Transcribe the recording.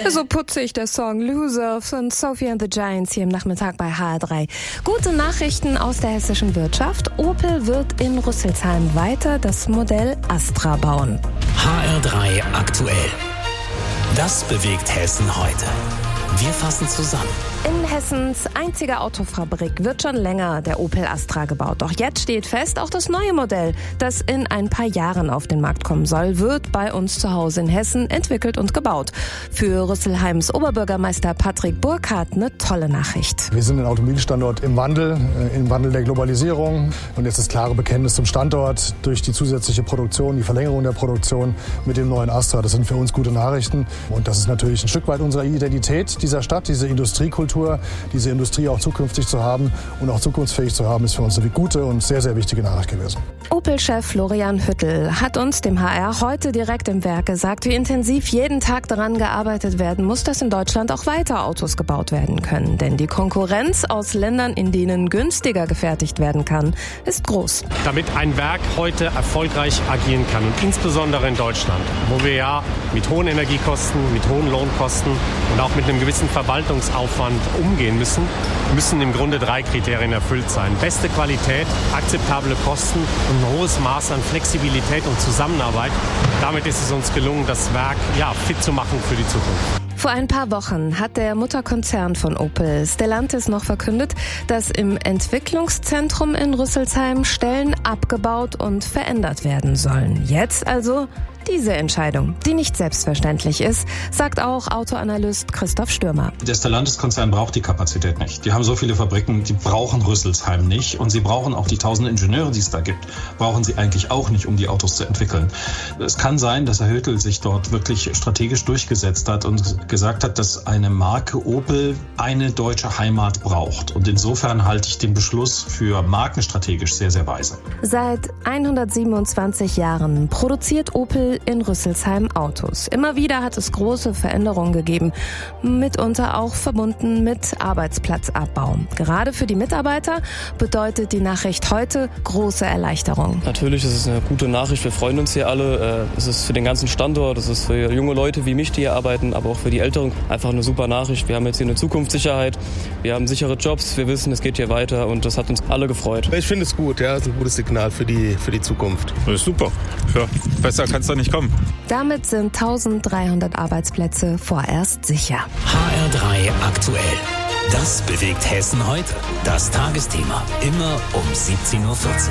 So putzig der Song Loser von Sophie and the Giants hier im Nachmittag bei HR3. Gute Nachrichten aus der hessischen Wirtschaft. Opel wird in Rüsselsheim weiter das Modell Astra bauen. HR3 aktuell. Das bewegt Hessen heute. Wir fassen zusammen. In Hessens einziger Autofabrik wird schon länger der Opel Astra gebaut. Doch jetzt steht fest, auch das neue Modell, das in ein paar Jahren auf den Markt kommen soll, wird bei uns zu Hause in Hessen entwickelt und gebaut. Für Rüsselheims Oberbürgermeister Patrick Burkhardt eine tolle Nachricht. Wir sind ein Automobilstandort im Wandel der Globalisierung. Und jetzt das klare Bekenntnis zum Standort durch die zusätzliche Produktion, die Verlängerung der Produktion mit dem neuen Astra. Das sind für uns gute Nachrichten. Und das ist natürlich ein Stück weit unsere Identität dieser Stadt, diese Industriekultur. Diese Industrie auch zukünftig zu haben und auch zukunftsfähig zu haben, ist für uns eine gute und sehr, sehr wichtige Nachricht gewesen. Opel-Chef Florian Hüttel hat uns, dem HR, heute direkt im Werk gesagt, wie intensiv jeden Tag daran gearbeitet werden muss, dass in Deutschland auch weiter Autos gebaut werden können. Denn die Konkurrenz aus Ländern, in denen günstiger gefertigt werden kann, ist groß. Damit ein Werk heute erfolgreich agieren kann und insbesondere in Deutschland, wo wir ja mit hohen Energiekosten, mit hohen Lohnkosten und auch mit einem gewissen Verwaltungsaufwand umgehen müssen im Grunde 3 Kriterien erfüllt sein. Beste Qualität, akzeptable Kosten und ein hohes Maß an Flexibilität und Zusammenarbeit. Damit ist es uns gelungen, das Werk fit zu machen für die Zukunft. Vor ein paar Wochen hat der Mutterkonzern von Opel, Stellantis, noch verkündet, dass im Entwicklungszentrum in Rüsselsheim Stellen abgebaut und verändert werden sollen. Jetzt also diese Entscheidung, die nicht selbstverständlich ist, sagt auch Autoanalyst Christoph Stürmer. Der Stellantis-Konzern braucht die Kapazität nicht. Die haben so viele Fabriken, die brauchen Rüsselsheim nicht. Und sie brauchen auch die 1000 Ingenieure, die es da gibt, brauchen sie eigentlich auch nicht, um die Autos zu entwickeln. Es kann sein, dass Herr Hüttel sich dort wirklich strategisch durchgesetzt hat und gesagt hat, dass eine Marke Opel eine deutsche Heimat braucht. Und insofern halte ich den Beschluss für markenstrategisch sehr, sehr weise. Seit 127 Jahren produziert Opel in Rüsselsheim Autos. Immer wieder hat es große Veränderungen gegeben, mitunter auch verbunden mit Arbeitsplatzabbau. Gerade für die Mitarbeiter bedeutet die Nachricht heute große Erleichterung. Natürlich ist es eine gute Nachricht, wir freuen uns hier alle. Es ist für den ganzen Standort, es ist für junge Leute wie mich, die hier arbeiten, aber auch für die Älteren einfach eine super Nachricht. Wir haben jetzt hier eine Zukunftssicherheit, wir haben sichere Jobs, wir wissen, es geht hier weiter und das hat uns alle gefreut. Ich finde es gut, ja, es ist ein gutes Signal für die Zukunft. Das ist super, ja, besser kann es doch nicht kommen. Damit sind 1300 Arbeitsplätze vorerst sicher. HR3 aktuell. Das bewegt Hessen heute. Das Tagesthema. Immer um 17:40 Uhr.